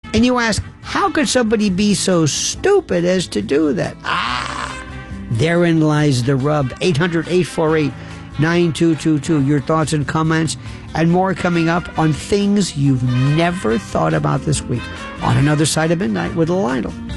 And you ask, how could somebody be so stupid as to do that? Therein lies the rub. 800-848-9222. Your thoughts and comments and more coming up on things you've never thought about this week on Another Side of Midnight with Lionel.